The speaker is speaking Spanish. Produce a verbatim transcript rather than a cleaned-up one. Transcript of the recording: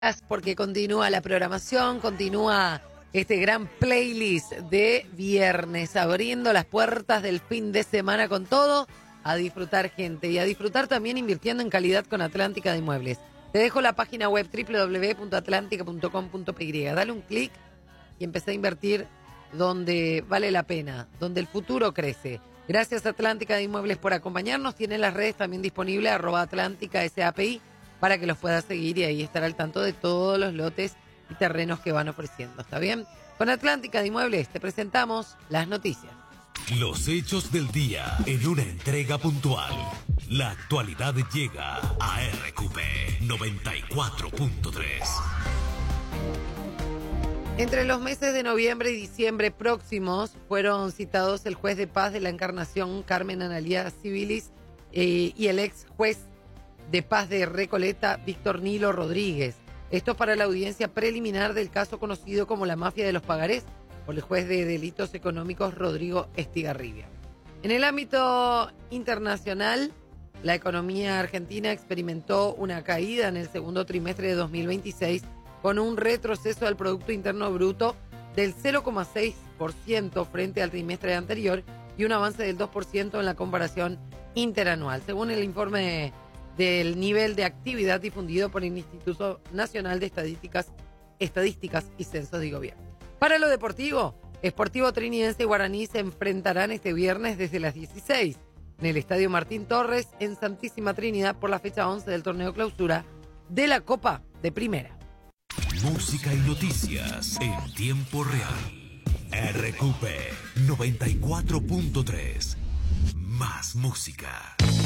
Porque continúa la programación, continúa este gran playlist de viernes, abriendo las puertas del fin de semana con todo, a disfrutar, gente, y a disfrutar también invirtiendo en calidad con Atlántica de Inmuebles. Te dejo la página web doble u doble u doble u punto atlántica punto com punto pe ye. Dale un clic y empecé a invertir donde vale la pena, donde el futuro crece. Gracias Atlántica de Inmuebles por acompañarnos. Tienen las redes también disponibles, arroba Atlántica S A P I, para que los puedas seguir y ahí estar al tanto de todos los lotes y terrenos que van ofreciendo. ¿Está bien? Con Atlántica de Inmuebles te presentamos las noticias. Los hechos del día en una entrega puntual. La actualidad llega a R Q P noventa y cuatro punto tres. Entre los meses de noviembre y diciembre próximos fueron citados el juez de paz de la Encarnación, Carmen Analía Civilis, eh, y el ex juez de paz de Recoleta, Víctor Nilo Rodríguez. Esto para la audiencia preliminar del caso conocido como la mafia de los pagarés por el juez de delitos económicos Rodrigo Estigarribia. En el ámbito internacional, la economía argentina experimentó una caída en el segundo trimestre de dos mil veintiséis con un retroceso del Producto Interno Bruto del cero coma seis por ciento frente al trimestre anterior y un avance del dos por ciento en la comparación interanual, según el informe del nivel de actividad difundido por el Instituto Nacional de Estadísticas, Estadísticas y Censos de Gobierno. Para lo deportivo, Sportivo Trinidense y Guaraní se enfrentarán este viernes desde las dieciséis en el Estadio Martín Torres en Santísima Trinidad por la fecha once del torneo clausura de la Copa de Primera. Música y noticias en tiempo real. R Q P noventa y cuatro punto tres. Más música.